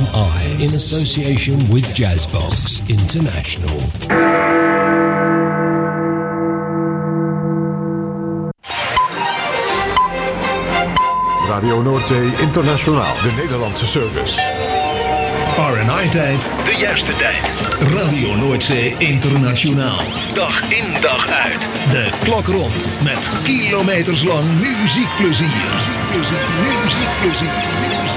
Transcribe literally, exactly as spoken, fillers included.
M I in association with Jazzbox International. Radio Noordzee Internationaal, de Nederlandse service. R en I-tijd, de juiste tijd. Radio Noordzee Internationaal. Dag in, dag uit. De klok rond met kilometers lang muziekplezier. Muziekplezier, muziekplezier.